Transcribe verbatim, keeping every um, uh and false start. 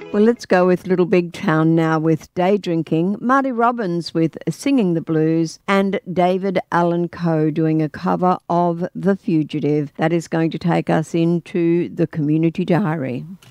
Well, let's go with Little Big Town now with Day Drinking, Marty Robbins with Singing the Blues, and David Allan Coe doing a cover of The Fugitive. That is going to take us into the Community Diary.